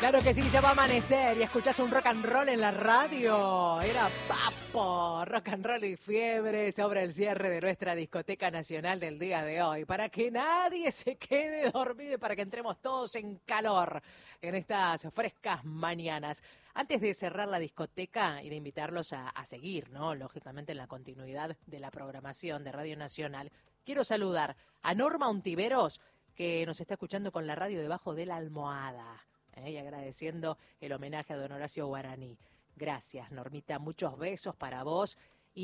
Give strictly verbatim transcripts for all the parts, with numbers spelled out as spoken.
Claro que sí, ya va a amanecer y escuchás un rock and roll en la radio. Era Papo, rock and roll y fiebre sobre el cierre de nuestra discoteca nacional del día de hoy. Para que nadie se quede dormido y para que entremos todos en calor en estas frescas mañanas. Antes de cerrar la discoteca y de invitarlos a, a seguir, ¿no? Lógicamente en la continuidad de la programación de Radio Nacional, quiero saludar a Norma Ontiveros, que nos está escuchando con la radio debajo de la almohada. ¿eh? Y agradeciendo el homenaje a don Horacio Guaraní. Gracias, Normita, muchos besos para vos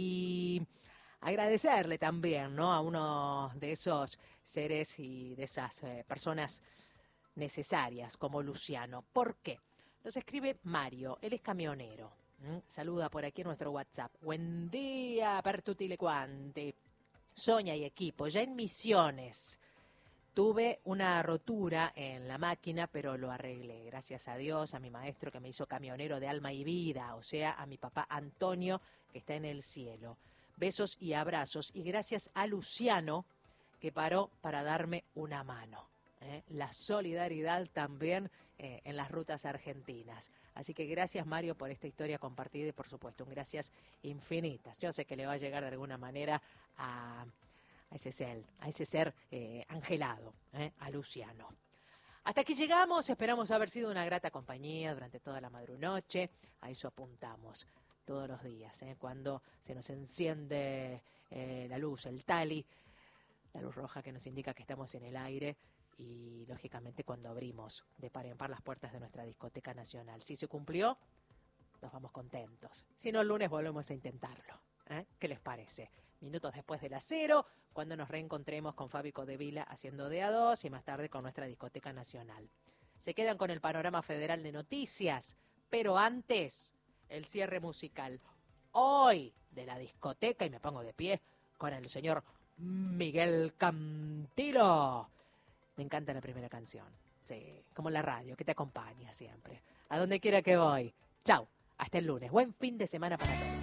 y agradecerle también, ¿no? A uno de esos seres y de esas eh, personas necesarias como Luciano. ¿Por qué? Nos escribe Mario, él es camionero. ¿Mm? Saluda por aquí en nuestro WhatsApp. Buen día, per tutti le quanti. Sonia y equipo, ya en Misiones. Tuve una rotura en la máquina, pero lo arreglé. Gracias a Dios, a mi maestro que me hizo camionero de alma y vida, o sea, a mi papá Antonio, que está en el cielo. Besos y abrazos. Y gracias a Luciano, que paró para darme una mano. ¿eh? La solidaridad también eh, en las rutas argentinas. Así que gracias, Mario, por esta historia compartida y, por supuesto, un gracias infinitas. Yo sé que le va a llegar de alguna manera a... a ese ser, a ese ser eh, angelado, eh, a Luciano. Hasta aquí llegamos, esperamos haber sido una grata compañía durante toda la madrunoche, a eso apuntamos todos los días, eh, cuando se nos enciende eh, la luz, el tali, la luz roja que nos indica que estamos en el aire y lógicamente cuando abrimos de par en par las puertas de nuestra discoteca nacional. Si se cumplió, nos vamos contentos. Si no, el lunes volvemos a intentarlo. ¿eh? ¿Qué les parece? Minutos después de las cero, cuando nos reencontremos con Fabi Codevila haciendo de a dos y más tarde con nuestra discoteca nacional. Se quedan con el panorama federal de noticias, pero antes, el cierre musical. Hoy, de la discoteca, y me pongo de pie, con el señor Miguel Cantilo. Me encanta la primera canción. Sí, como la radio, que te acompaña siempre. A donde quiera que voy. Chau, hasta el lunes. Buen fin de semana para todos.